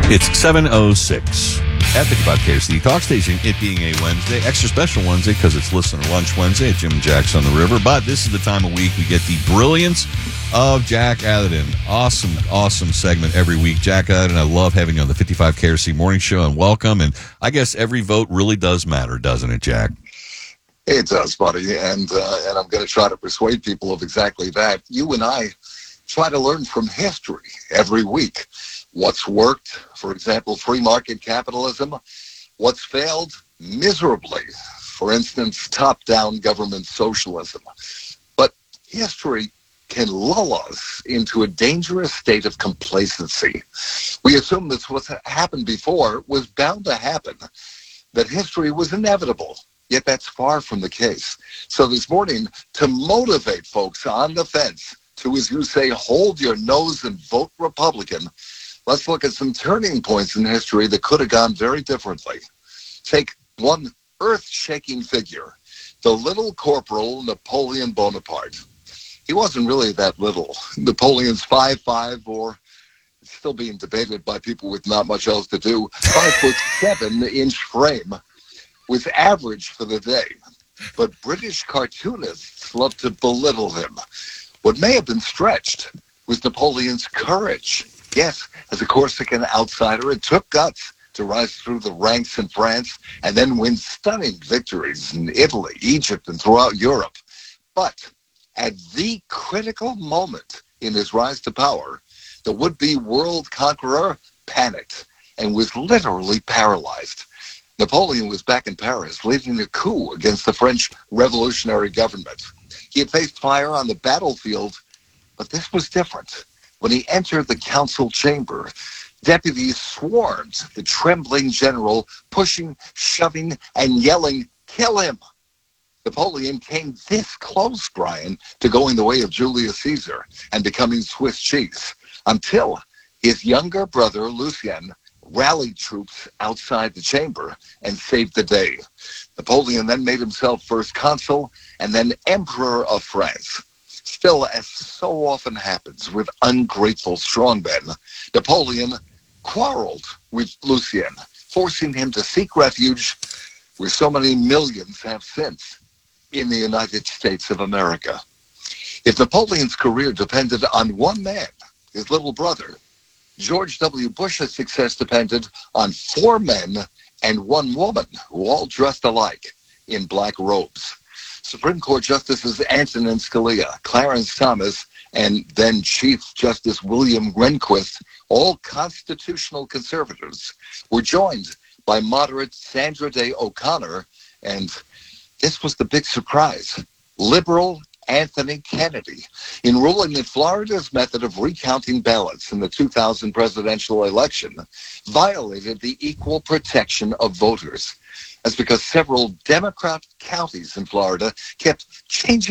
It's 7:06 at 55 KRC Talk Station, it being a Wednesday, extra special Wednesday because it's Listener Lunch Wednesday at Jim and Jack's on the River. But this is the time of week we get the brilliance of Jack Atherton. Awesome segment every week. Jack Atherton, I love having you on the 55 KRC Morning Show, and welcome. And I guess every vote really does matter, doesn't it, Jack? It does, buddy, and I'm going to try to persuade people of exactly that. You and I try to learn from history every week. What's worked, for example, free market capitalism. What's failed miserably, for instance, top-down government socialism. But history can lull us into a dangerous state of complacency. We assume that what happened before was bound to happen, that history was inevitable. Yet that's far from the case. So this morning, to motivate folks on the fence to, as you say, hold your nose and vote Republican, let's look at some turning points in history that could have gone very differently. Take one earth-shaking figure, the little Corporal Napoleon Bonaparte. He wasn't really that little. Napoleon's 5'5", or it's still being debated by people with not much else to do, 5'7" frame, was average for the day. But British cartoonists love to belittle him. What may have been stretched was Napoleon's courage. Yes, as a Corsican outsider, it took guts to rise through the ranks in France and then win stunning victories in Italy, Egypt, and throughout Europe. But at the critical moment in his rise to power, the would-be world conqueror panicked and was literally paralyzed. Napoleon was back in Paris, leading a coup against the French revolutionary government. He had faced fire on the battlefield, but this was different. When he entered the council chamber, deputies swarmed the trembling general, pushing, shoving, and yelling, "Kill him!" Napoleon came this close, Brian, to going the way of Julius Caesar and becoming Swiss cheese, until his younger brother, Lucien, rallied troops outside the chamber and saved the day. Napoleon then made himself first consul and then emperor of France. Still, as so often happens with ungrateful strongmen, Napoleon quarreled with Lucien, forcing him to seek refuge where so many millions have since, in the United States of America. If Napoleon's career depended on one man, his little brother, George W. Bush's success depended on 4 men and 1 woman who all dressed alike in black robes. Supreme Court Justices Antonin Scalia, Clarence Thomas, and then Chief Justice William Rehnquist, all constitutional conservatives, were joined by moderate Sandra Day O'Connor, and this was the big surprise, liberal Anthony Kennedy, in ruling that Florida's method of recounting ballots in the 2000 presidential election violated the equal protection of voters. That's because several Democrat counties in Florida kept changing